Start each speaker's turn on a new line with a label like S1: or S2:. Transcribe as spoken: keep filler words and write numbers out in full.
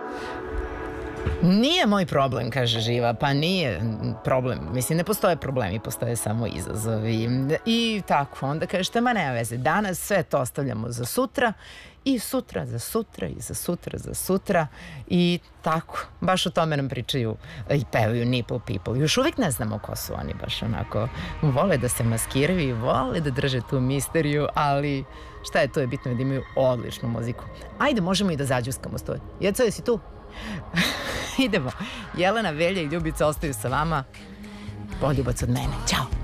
S1: Nije moj problem, kaže Živa, pa nije problem. Mislim, ne postoje problemi, postoje samo izazovi. I tako, onda kažete, ma nema veze, danas sve to ostavljamo za sutra i sutra za sutra i za sutra za sutra i tako, baš o tome nam pričaju i pevaju Nipple People. Još uvijek ne znamo ko su oni, baš onako vole da se maskiraju i vole da drže tu misteriju, ali šta je to, je bitno da imaju odličnu muziku. Ajde, možemo i da zađuskamo s to. Jeco, jesi tu? Idemo. Jelena, Velja i Ljubica ostaju sa vama. Poljubac od mene. Ćao.